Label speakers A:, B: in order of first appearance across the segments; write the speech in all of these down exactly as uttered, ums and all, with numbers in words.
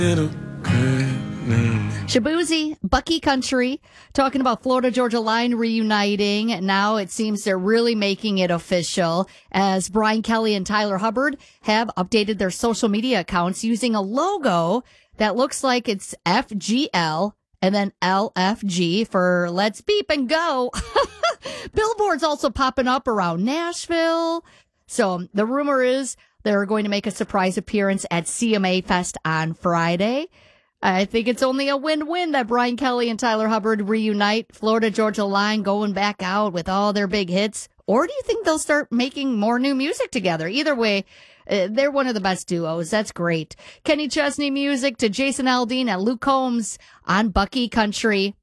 A: Shaboozey, Bucky Country, talking about Florida Georgia Line reuniting. Now it seems they're really making it official, as Brian Kelly and Tyler Hubbard have updated their social media accounts using a logo that looks like it's F G L and then L F G for Let's Beep and Go. Billboards also popping up around Nashville. So the rumor is they're going to make a surprise appearance at C M A Fest on Friday. I think it's only a win-win that Brian Kelly and Tyler Hubbard reunite. Florida Georgia Line going back out with all their big hits. Or do you think they'll start making more new music together? Either way, uh, they're one of the best duos. That's great. Kenny Chesney music to Jason Aldean and Luke Combs on Bucky Country.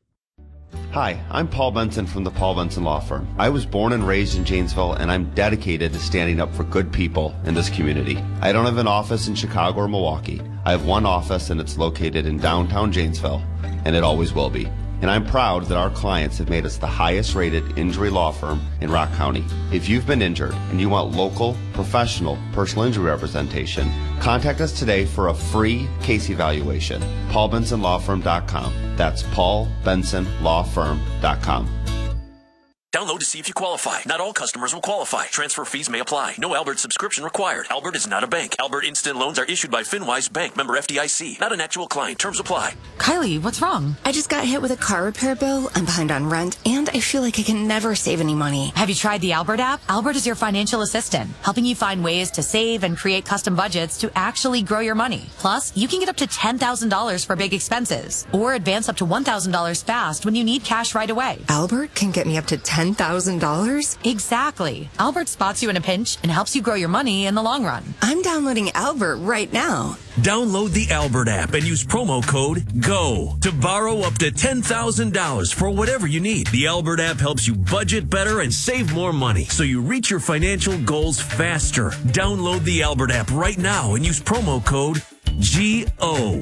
B: Hi, I'm Paul Benson from the Paul Benson Law Firm. I was born and raised in Janesville, and I'm dedicated to standing up for good people in this community. I don't have an office in Chicago or Milwaukee. I have one office, and it's located in downtown Janesville, and it always will be. And I'm proud that our clients have made us the highest rated injury law firm in Rock County. If you've been injured and you want local, professional, personal injury representation, contact us today for a free case evaluation. paul benson law firm dot com. That's paul benson law firm dot com.
C: Download to see if you qualify. Not all customers will qualify. Transfer fees may apply. No Albert subscription required. Albert is not a bank. Albert Instant Loans are issued by FinWise Bank, member F D I C. Not an actual client. Terms apply.
D: Kylie, what's wrong?
E: I just got hit with a car repair bill. I'm behind on rent, and I feel like I can never save any money.
D: Have you tried the Albert app? Albert is your financial assistant, helping you find ways to save and create custom budgets to actually grow your money. Plus, you can get up to ten thousand dollars for big expenses, or advance up to one thousand dollars fast when you need cash right away.
E: Albert can get me up to ten thousand dollars?
D: Exactly. Albert spots you in a pinch and helps you grow your money in the long run.
E: I'm downloading Albert right now.
F: Download the Albert app and use promo code GO to borrow up to ten thousand dollars for whatever you need. The Albert app helps you budget better and save more money, so you reach your financial goals faster. Download the Albert app right now and use promo code G O.